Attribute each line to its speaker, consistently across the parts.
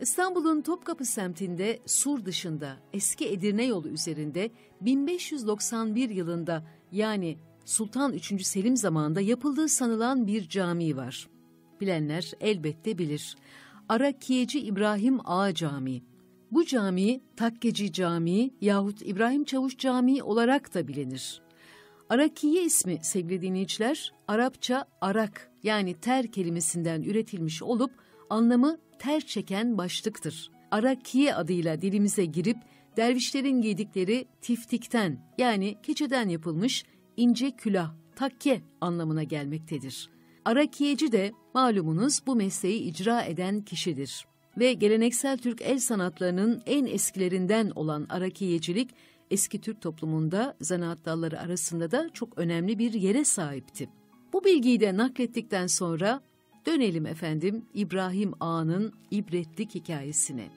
Speaker 1: İstanbul'un Topkapı semtinde Sur dışında eski Edirne yolu üzerinde 1591 yılında yani Sultan 3. Selim zamanında yapıldığı sanılan bir cami var. Bilenler elbette bilir. Arakiyeci İbrahim Ağa Camii. Bu cami Takkeci Camii yahut İbrahim Çavuş Camii olarak da bilinir. Arakiye ismi sevgili dinleyiciler, Arapça arak yani ter kelimesinden üretilmiş olup anlamı ter çeken başlıktır. Arakiye adıyla dilimize girip dervişlerin giydikleri tiftikten yani keçeden yapılmış ince külah, takke anlamına gelmektedir. Arakiyeci de malumunuz bu mesleği icra eden kişidir. Ve geleneksel Türk el sanatlarının en eskilerinden olan arakiyecilik, eski Türk toplumunda zanaat dalları arasında da çok önemli bir yere sahipti. Bu bilgiyi de naklettikten sonra dönelim efendim İbrahim Ağa'nın ibretlik hikayesine.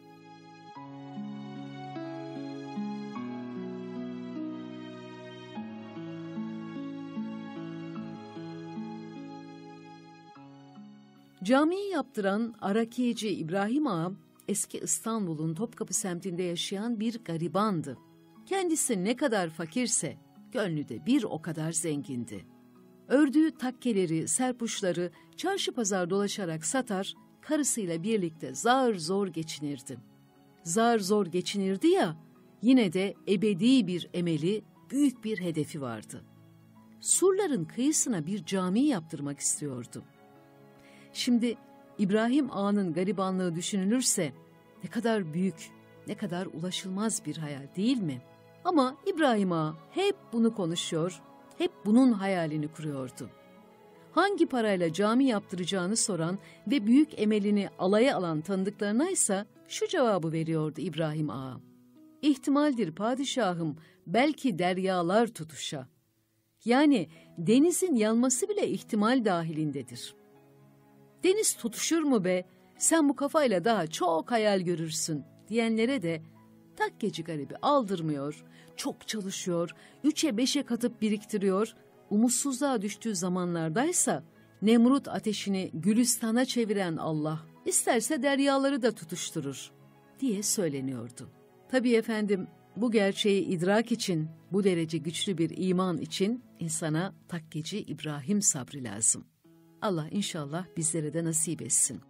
Speaker 1: Camiyi yaptıran Arakiyeci İbrahim Ağa, eski İstanbul'un Topkapı semtinde yaşayan bir garibandı. Kendisi ne kadar fakirse, gönlü de bir o kadar zengindi. Ördüğü takkeleri, serpuşları çarşı pazar dolaşarak satar, karısıyla birlikte zar zor geçinirdi. Zar zor geçinirdi ya, yine de ebedi bir emeli, büyük bir hedefi vardı. Surların kıyısına bir cami yaptırmak istiyordu. Şimdi İbrahim Ağa'nın garibanlığı düşünülürse ne kadar büyük, ne kadar ulaşılmaz bir hayal değil mi? Ama İbrahim Ağa hep bunu konuşuyor, hep bunun hayalini kuruyordu. Hangi parayla cami yaptıracağını soran ve büyük emelini alaya alan tanıdıklarına ise şu cevabı veriyordu İbrahim Ağa. İhtimaldir padişahım, belki deryalar tutuşa. Yani denizin yanması bile ihtimal dahilindedir. Deniz tutuşur mu be, sen bu kafayla daha çok hayal görürsün diyenlere de takkeci garibi aldırmıyor, çok çalışıyor, 3'e 5'e katıp biriktiriyor, umutsuzluğa düştüğü zamanlardaysa Nemrut ateşini Gülistan'a çeviren Allah isterse deryaları da tutuşturur diye söyleniyordu. Tabii efendim bu gerçeği idrak için, bu derece güçlü bir iman için insana takkeci İbrahim sabrı lazım. Allah inşallah bizlere de nasip etsin.